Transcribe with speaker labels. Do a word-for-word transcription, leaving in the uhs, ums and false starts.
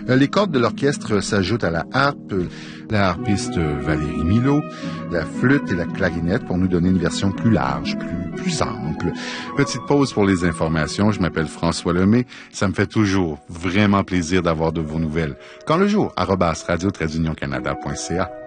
Speaker 1: Les cordes de l'orchestre s'ajoutent à la harpe, la harpiste Valérie Milot, la flûte et la clarinette pour nous donner une version plus large, plus, plus ample. Petite pause pour les informations. Je m'appelle François Lemay. Ça me fait toujours vraiment plaisir d'avoir de vos nouvelles. Quand le jour, arobase radio-canada point c a.